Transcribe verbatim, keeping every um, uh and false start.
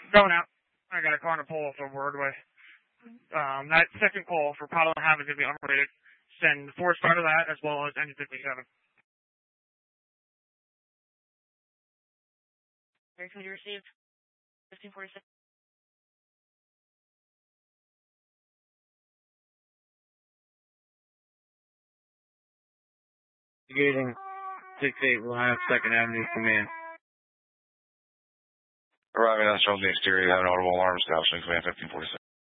Going out. I got a car on a pole from Wordway. Um, that second call for Pilot Have is going to be unrated. Send four star to that as well as N fifty-seven. Very good, you received. fifteen forty-six. Gating six eight, we'll have second Avenue command. Arriving on the exterior, you have an audible alarm establishing command fifteen forty-six.